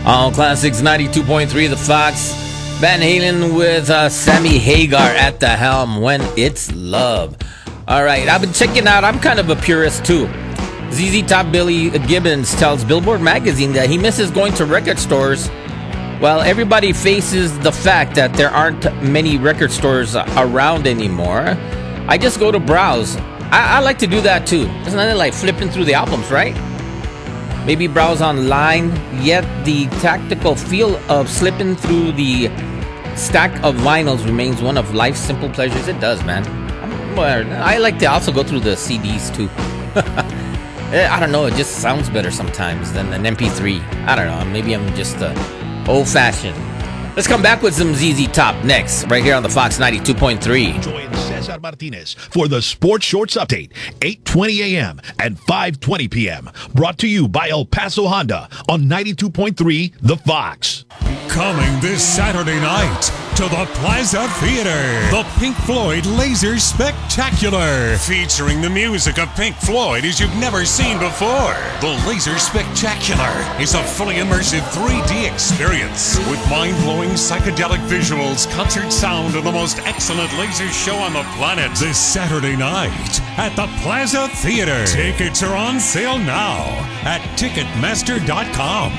All Classics 92.3, The Fox. Van Halen with Sammy Hagar at the helm, When It's Love. All right, I've been checking out. I'm kind of a purist too. ZZ Top Billy Gibbons tells Billboard magazine that he misses going to record stores. Well, everybody faces the fact that there aren't many record stores around anymore. I just go to browse. I like to do that too. It's not like flipping through the albums, right? Maybe browse online, yet the tactical feel of slipping through the stack of vinyls remains one of life's simple pleasures. It does, man. I like to also go through the CDs too. I don't know, it just sounds better sometimes than an MP3. I don't know, maybe I'm just old-fashioned. Let's come back with some ZZ Top next, right here on the Fox 92.3. Join Cesar Martinez for the Sports Shorts Update, 8:20 a.m. and 5:20 p.m. Brought to you by El Paso Honda on 92.3 The Fox. Coming this Saturday night to the Plaza Theater, the Pink Floyd Laser Spectacular, featuring the music of Pink Floyd as you've never seen before. The Laser Spectacular is a fully immersive 3D experience with mind-blowing psychedelic visuals, concert sound, and the most excellent laser show on the planet. This Saturday night at the Plaza Theater. Tickets are on sale now at Ticketmaster.com.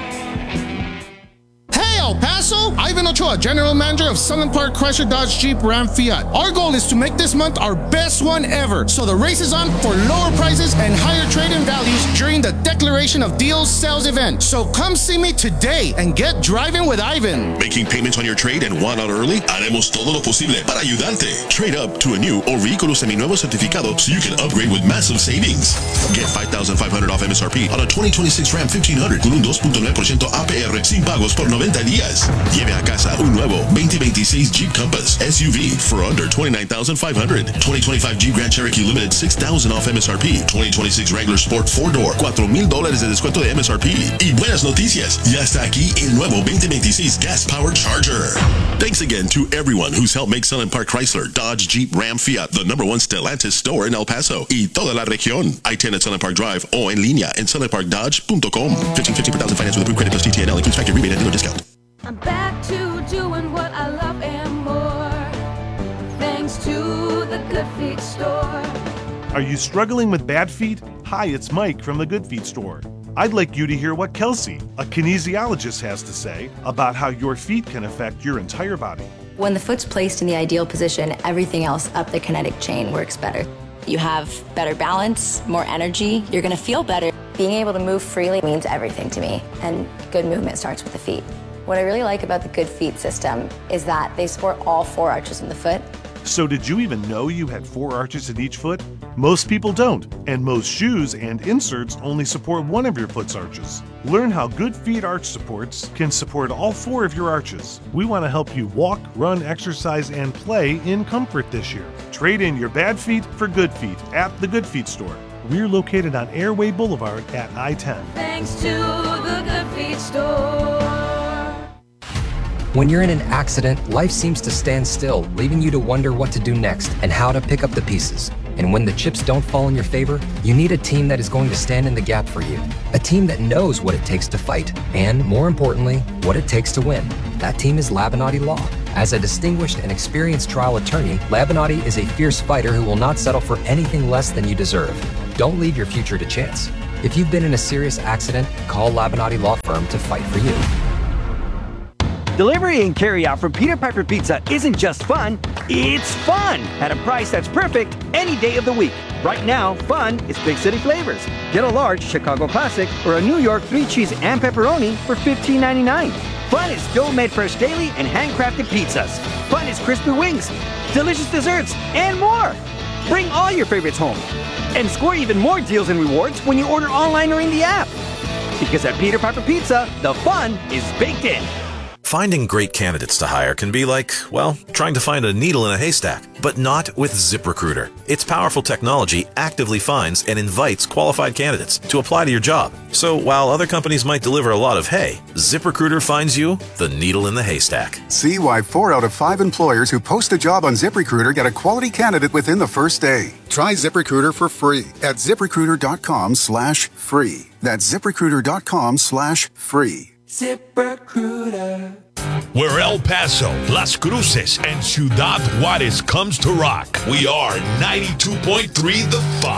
El Paso, Ivan Ochoa, General Manager of Sunland Park Chrysler Dodge Jeep Ram Fiat. Our goal is to make this month our best one ever, so the race is on for lower prices and higher trade-in values during the Declaration of Deals sales event. So come see me today and get driving with Ivan. Making payments on your trade and want out early? Haremos todo lo posible para ayudarte. Trade up to a new or vehículo seminuevo certificado so you can upgrade with massive savings. Get $5,500 off MSRP on a 2026 Ram 1500 con un 2.9% APR sin pagos por 90 días. Lleve a casa un nuevo 2026 Jeep Compass SUV for under $29,500. 2025 Jeep Grand Cherokee Limited $6,000 off MSRP. 2026 Wrangler Sport 4-Door $4,000 de descuento de MSRP. Y buenas noticias, ya está aquí el nuevo 2026 Gas Powered Charger. Thanks again to everyone who's helped make Sunland Park Chrysler, Dodge, Jeep, Ram, Fiat the #1 Stellantis store in El Paso y toda la región. I-10 at Sunland Park Drive o en línea en sunlandparkdodge.com. 1550 per thousand finance with approved credit plus TTNL includes factory rebate and dealer discount. I'm back to doing what I love and more, thanks to the Good Feet store. Are you struggling with bad feet? Hi, it's Mike from the Good Feet store. I'd like you to hear what Kelsey, a kinesiologist, has to say about how your feet can affect your entire body. When the foot's placed in the ideal position, everything else up the kinetic chain works better. You have better balance, more energy, you're going to feel better. Being able to move freely means everything to me, and good movement starts with the feet. What I really like about the Good Feet system is that they support all 4 arches in the foot. So did you even know you had 4 arches in each foot? Most people don't, and most shoes and inserts only support one of your foot's arches. Learn how Good Feet arch supports can support all 4 of your arches. We want to help you walk, run, exercise, and play in comfort this year. Trade in your bad feet for good feet at the Good Feet store. We're located on Airway Boulevard at I-10. Thanks to the Good Feet store. When you're in an accident, life seems to stand still, leaving you to wonder what to do next and how to pick up the pieces. And when the chips don't fall in your favor, you need a team that is going to stand in the gap for you. A team that knows what it takes to fight, and more importantly, what it takes to win. That team is Labinati Law. As a distinguished and experienced trial attorney, Labinati is a fierce fighter who will not settle for anything less than you deserve. Don't leave your future to chance. If you've been in a serious accident, call Labinati Law Firm to fight for you. Delivery and carry-out from Peter Piper Pizza isn't just fun, it's fun! At a price that's perfect any day of the week. Right now, fun is big city flavors. Get a large Chicago Classic or a New York 3-cheese and pepperoni for $15.99. Fun is dough-made fresh daily and handcrafted pizzas. Fun is crispy wings, delicious desserts, and more! Bring all your favorites home. And score even more deals and rewards when you order online or in the app. Because at Peter Piper Pizza, the fun is baked in. Finding great candidates to hire can be like, well, trying to find a needle in a haystack, but not with ZipRecruiter. Its powerful technology actively finds and invites qualified candidates to apply to your job. So while other companies might deliver a lot of hay, ZipRecruiter finds you the needle in the haystack. See why 4 out of 5 employers who post a job on ZipRecruiter get a quality candidate within the first day. Try ZipRecruiter for free at ZipRecruiter.com/free. That's ZipRecruiter.com/free. ZipRecruiter. Where El Paso, Las Cruces, and Ciudad Juarez comes to rock, we are 92.3 The Fox.